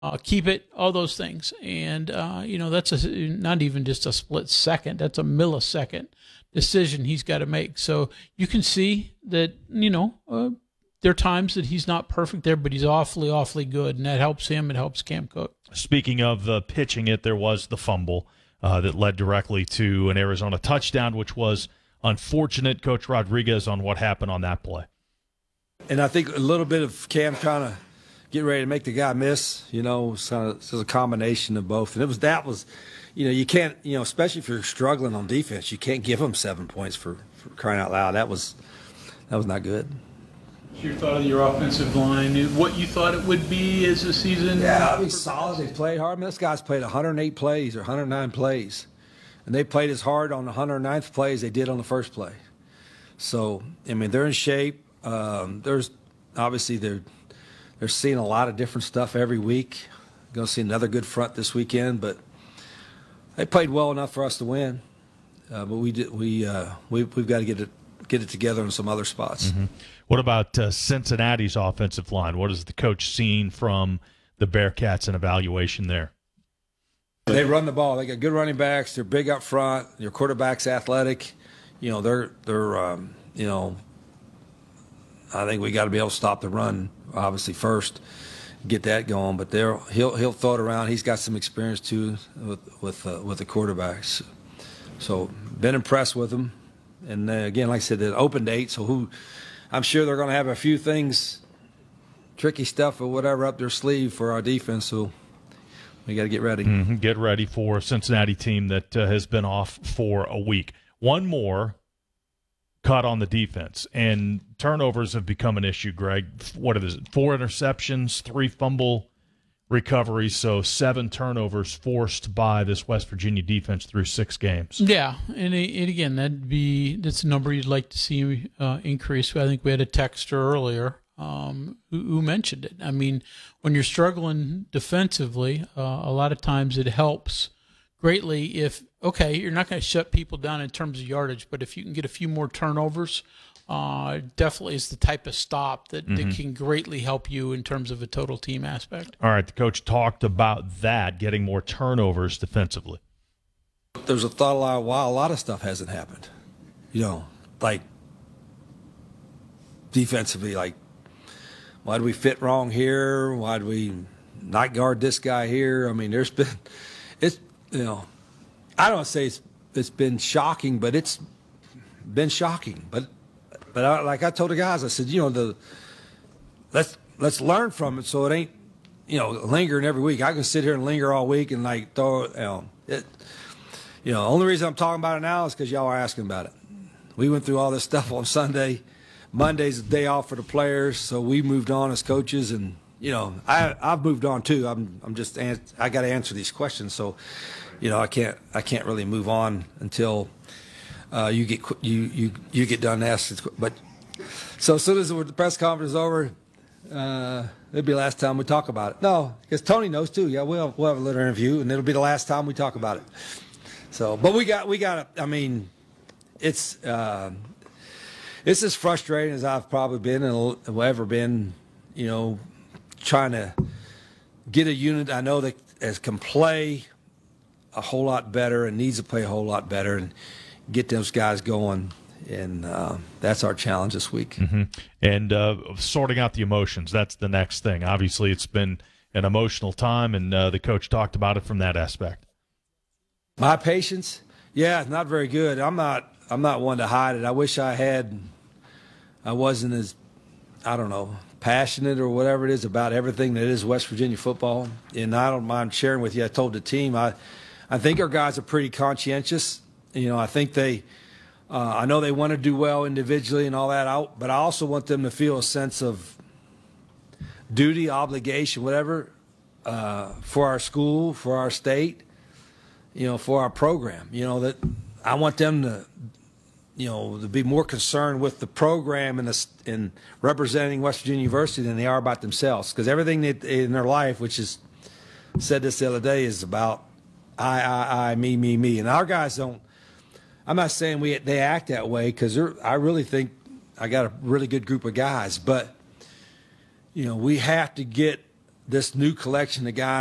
keep it, all those things. And, that's not even just a split second, that's a millisecond decision he's got to make. So you can see that, there are times that he's not perfect there, but he's awfully, awfully good, and that helps him. It helps Cam Cook. Speaking of pitching it, there was the fumble that led directly to an Arizona touchdown, which was unfortunate. Coach Rodriguez on what happened on that play. And I think a little bit of Cam trying to get ready to make the guy miss, so it's a combination of both. And you can't, especially if you're struggling on defense, you can't give them 7 points for crying out loud. That was not good. Your thought of your offensive line, what you thought it would be as a season? Yeah, solid. They played hard. This guy's played 108 plays or 109 plays, and they played as hard on the 109th play as they did on the first play. So, they're in shape. There's obviously they're seeing a lot of different stuff every week. Going to see another good front this weekend, but they played well enough for us to win. But we've got to get it together in some other spots. Mm-hmm. What about Cincinnati's offensive line? What has the coach seen from the Bearcats in evaluation there? They run the ball. They got good running backs. They're big up front. Their quarterback's athletic. They're I think we got to be able to stop the run, obviously, first, get that going. But he'll throw it around. He's got some experience too with the quarterbacks. So been impressed with him. And again, like I said, the open date. So I'm sure they're going to have a few things, tricky stuff or whatever up their sleeve for our defense. So we got to get ready. Mm-hmm. Get ready for a Cincinnati team that has been off for a week. One more caught on the defense, and turnovers have become an issue, Greg. What is it? 4 interceptions, 3 fumble recoveries, so 7 turnovers forced by this West Virginia defense through 6 games. Yeah, and again, that's a number you'd like to see increase. I think we had a texter earlier who mentioned it. When you're struggling defensively, a lot of times it helps greatly if, you're not going to shut people down in terms of yardage, but if you can get a few more turnovers, definitely is the type of stop that can greatly help you in terms of a total team aspect. All right, the coach talked about that, getting more turnovers defensively. There's a thought a lot of stuff hasn't happened. Like defensively, like why do we fit wrong here? Why do we not guard this guy here? There's been I don't say it's been shocking, but it's been shocking. But like I told the guys, I said, let's learn from it so it ain't lingering every week. I can sit here and linger all week and throw it. Only reason I'm talking about it now is because y'all are asking about it. We went through all this stuff on Sunday. Monday's the day off for the players, so we moved on as coaches, and I've moved on too. I got to answer these questions, so I can't really move on until you get done asking. But so as soon as the press conference is over, it'll be the last time we talk about it. No, because Tony knows too. Yeah, we'll have a little interview, and it'll be the last time we talk about it. So, but we got. It's as frustrating as I've probably been and will ever been. Trying to get a unit I know that can play a whole lot better and needs to play a whole lot better and get those guys going. And that's our challenge this week. Mm-hmm. And sorting out the emotions, that's the next thing. Obviously, it's been an emotional time, and the coach talked about it from that aspect. My patience? Yeah, not very good. I'm not one to hide it. I wish I wasn't as, passionate or whatever it is about everything that is West Virginia football. And I don't mind sharing with you. I told the team, I think our guys are pretty conscientious. I think I know they want to do well individually and all that, but I also want them to feel a sense of duty, obligation, whatever, for our school, for our state, for our program. That I want them to, to be more concerned with the program and representing West Virginia University than they are about themselves. Because everything in their life, which is said this the other day, is about I, me. And our guys don't. I'm not saying they act that way, because I really think I got a really good group of guys. But we have to get this new collection of guys